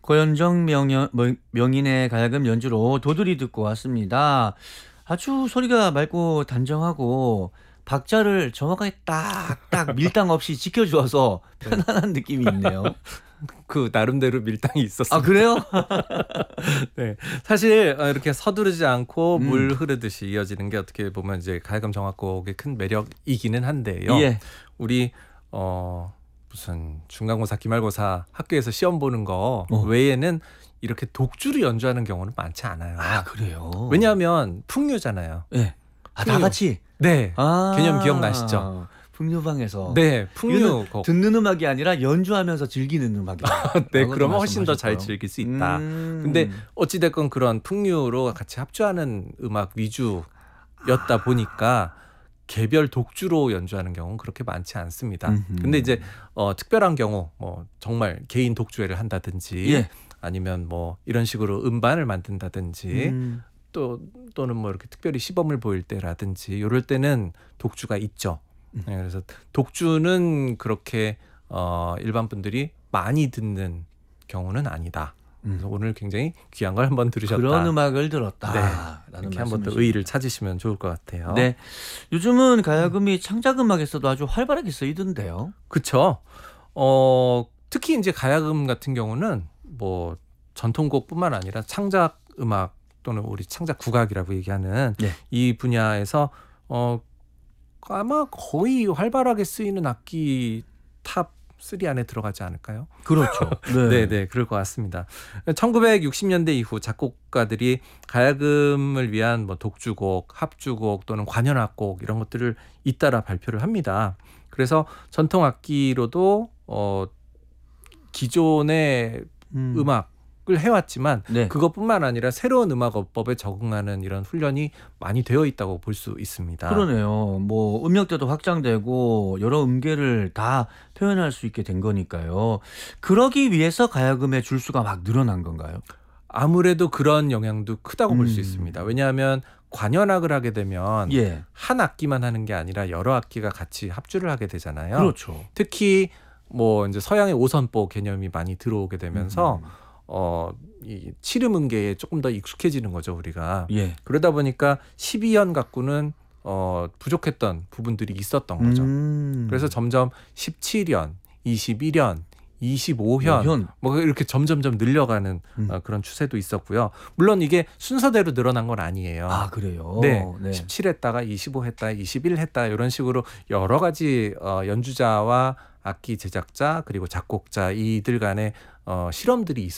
고현정 명인의 가야금 연주로 도들이 듣고 왔습니다. 아주 소리가 맑고 단정하고 박자를 정확하게 딱딱 밀당 없이 지켜주어서 편안한 느낌이 있네요. 그 나름대로 밀당이 아, 있었습니다. 그래요? 네, 사실 이렇게 서두르지 않고 물 흐르듯이 이어지는 게 어떻게 보면 이제 가야금 정악곡의 큰 매력이기는 한데요. 예. 우리 무슨 중간고사, 기말고사 학교에서 시험 보는 거 외에는 이렇게 독주로 연주하는 경우는 많지 않아요. 아, 그래요? 왜냐하면 풍류잖아요. 예. 아, 다 풍류. 같이? 네, 아, 개념 기억나시죠? 풍류방에서. 네, 이거는 풍류곡. 듣는 음악이 아니라 연주하면서 즐기는 음악이다. 네, 그러면 훨씬 더 잘 즐길 수 있다. 근데 어찌됐건 그런 풍류로 같이 합주하는 음악 위주였다 보니까 개별 독주로 연주하는 경우는 그렇게 많지 않습니다. 근데 이제 특별한 경우 뭐 정말 개인 독주회를 한다든지 예. 아니면 뭐 이런 식으로 음반을 만든다든지 또는 뭐 이렇게 특별히 시범을 보일 때라든지 이럴 때는 독주가 있죠. 네, 그래서 독주는 그렇게 일반 분들이 많이 듣는 경우는 아니다. 그래서 오늘 굉장히 귀한 걸 한번 들으셨다. 그런 음악을 들었다. 네, 이렇게 한번 또 의의를 찾으시면 좋을 것 같아요. 네, 요즘은 가야금이 창작음악에서도 아주 활발하게 쓰이던데요. 그렇죠. 특히 이제 가야금 같은 경우는 뭐 전통곡뿐만 아니라 창작음악 또는 우리 창작 국악이라고 얘기하는 네. 이 분야에서 아마 거의 활발하게 쓰이는 악기 탑 3 안에 들어가지 않을까요? 그렇죠. 네, 네, 그럴 것 같습니다. 1960년대 이후 작곡가들이 가야금을 위한 뭐 독주곡, 합주곡 또는 관현악곡 이런 것들을 잇따라 발표를 합니다. 그래서 전통 악기로도 기존의 음악을 해왔지만 네. 그것뿐만 아니라 새로운 음악어법에 적응하는 이런 훈련이 많이 되어 있다고 볼 수 있습니다. 그러네요. 뭐 음역대도 확장되고 여러 음계를 다 표현할 수 있게 된 거니까요. 그러기 위해서 가야금의 줄수가 막 늘어난 건가요? 아무래도 그런 영향도 크다고 볼 수 있습니다. 왜냐하면 관현악을 하게 되면 예. 한 악기만 하는 게 아니라 여러 악기가 같이 합주를 하게 되잖아요. 그렇죠. 특히 뭐 이제 서양의 5선보 개념이 많이 들어오게 되면서 이 칠음 음계에 조금 더 익숙해지는 거죠, 우리가. 예. 그러다 보니까 12연 갖고는 부족했던 부분들이 있었던 거죠. 그래서 점점 17연, 21연, 25현 뭐 이렇게 점점점 늘려가는 그런 추세도 있었고요. 물론 이게 순서대로 늘어난 건 아니에요. 아, 그래요? 네, 17 했다가 25 했다, 21 했다 이런 식으로 여러 가지 연주자와 악기 제작자 그리고 작곡자 이들 간의 실험들이